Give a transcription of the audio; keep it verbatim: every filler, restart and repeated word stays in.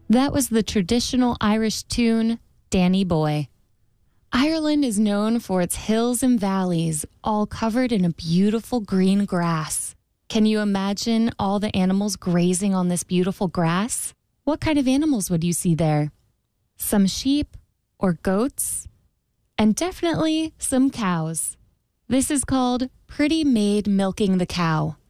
That was the traditional Irish tune, Danny Boy. Ireland is known for its hills and valleys, all covered in a beautiful green grass. Can you imagine all the animals grazing on this beautiful grass? What kind of animals would you see there? Some sheep or goats? And definitely some cows. This is called Pretty Maid Milking the Cow.